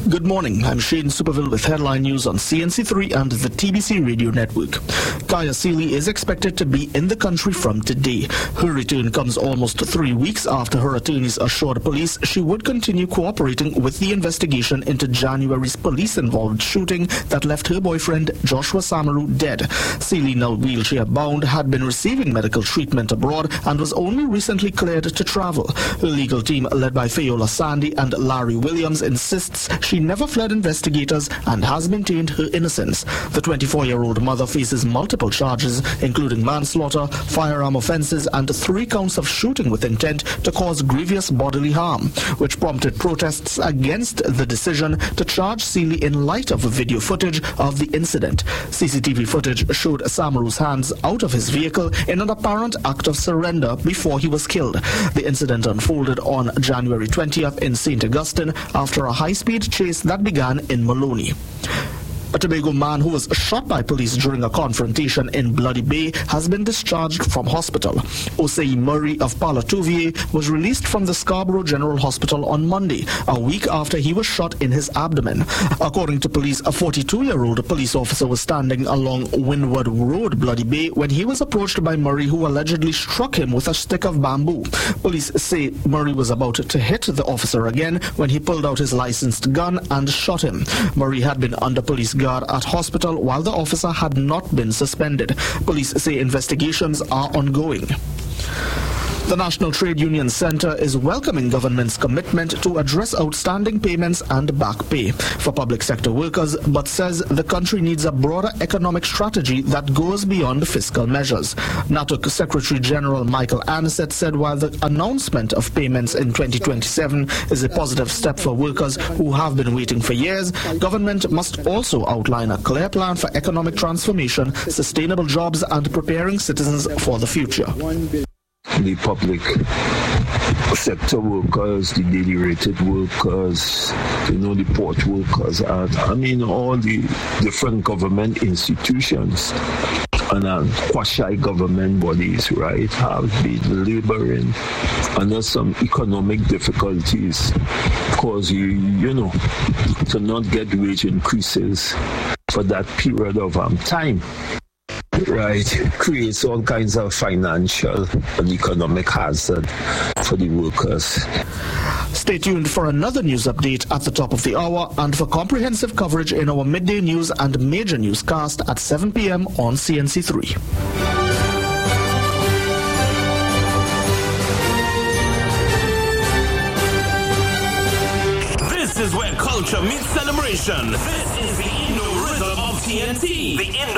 Good morning. I'm Shane Superville with headline news on CNC3 and the TBC Radio Network. Kaya Sealey is expected to be in the country from today. Her return comes almost 3 weeks after her attorneys assured police she would continue cooperating with the investigation into January's police-involved shooting that left her boyfriend Joshua Samaru dead. Sealey, now wheelchair-bound, had been receiving medical treatment abroad and was only recently cleared to travel. Her legal team, led by Fayola Sandy and Larry Williams, insists she never fled investigators and has maintained her innocence. The 24-year-old mother faces multiple charges, including manslaughter, firearm offenses, and 3 counts of shooting with intent to cause grievous bodily harm, which prompted protests against the decision to charge Sealey in light of video footage of the incident. CCTV footage showed Samaru's hands out of his vehicle in an apparent act of surrender before he was killed. The incident unfolded on January 20th in St. Augustine after a high-speed chase that began in Maloney. A Tobago man who was shot by police during a confrontation in Bloody Bay has been discharged from hospital. Osei Murray of Palatuvier was released from the Scarborough General Hospital on Monday, a week after he was shot in his abdomen. According to police, a 42-year-old police officer was standing along Windward Road, Bloody Bay, when he was approached by Murray, who allegedly struck him with a stick of bamboo. Police say Murray was about to hit the officer again when he pulled out his licensed gun and shot him. Murray had been under police guard at hospital while the officer had not been suspended. Police say investigations are ongoing. The National Trade Union Centre is welcoming government's commitment to address outstanding payments and back pay for public sector workers, but says the country needs a broader economic strategy that goes beyond fiscal measures. NATUC Secretary General Michael Anisette said while the announcement of payments in 2027 is a positive step for workers who have been waiting for years, government must also outline a clear plan for economic transformation, sustainable jobs, and preparing citizens for the future. The public sector workers, the daily rated workers, the port workers, and all the different government institutions and quasi-government bodies, right, have been laboring under some economic difficulties because, to not get wage increases for that period of time. Right, creates all kinds of financial and economic hazard for the workers. Stay tuned for another news update at the top of the hour and for comprehensive coverage in our midday news and major newscast at 7 p.m. on CNC3. This is where culture meets celebration. This is the Indo Rhythm of TNT. The Indo